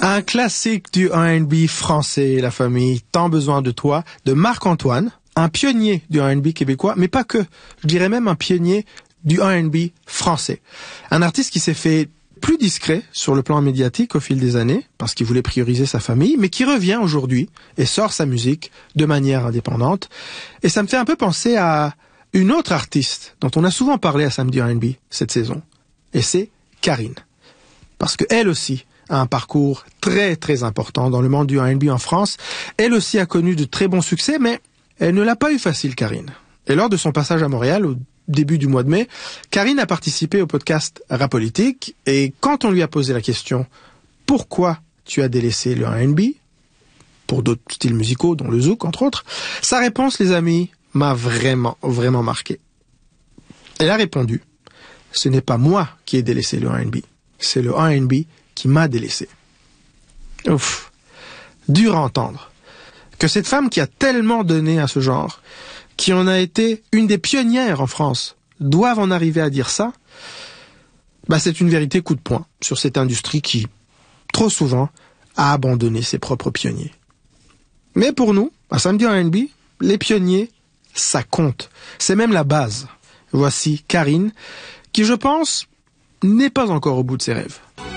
Un classique du R&B français, la famille, Tant besoin de toi, de Marc-Antoine, un pionnier du R&B québécois, mais pas que. Je dirais même un pionnier du R&B français. Un artiste qui s'est fait plus discret sur le plan médiatique au fil des années, parce qu'il voulait prioriser sa famille, mais qui revient aujourd'hui et sort sa musique de manière indépendante. Et ça me fait un peu penser à une autre artiste dont on a souvent parlé à Samedi R&B cette saison. Et c'est Karine. Parce que elle aussi a un parcours très très important dans le monde du R&B en France. Elle aussi a connu de très bons succès, mais elle ne l'a pas eu facile, Karine. Et lors de son passage à Montréal, au début du mois de mai, Karine a participé au podcast Rap Politique, et quand on lui a posé la question « Pourquoi tu as délaissé le R&B ?» pour d'autres styles musicaux, dont le zouk, entre autres, sa réponse, les amis, m'a vraiment, vraiment marqué. Elle a répondu « Ce n'est pas moi qui ai délaissé le R&B, c'est le R&B qui m'a délaissé. » Ouf, dur à entendre. Que cette femme qui a tellement donné à ce genre, qui en a été une des pionnières en France, doive en arriver à dire ça, c'est une vérité coup de poing sur cette industrie qui, trop souvent, a abandonné ses propres pionniers. Mais pour nous, à Samedi R&B, les pionniers, ça compte. C'est même la base. Voici Karine, qui, je pense, n'est pas encore au bout de ses rêves.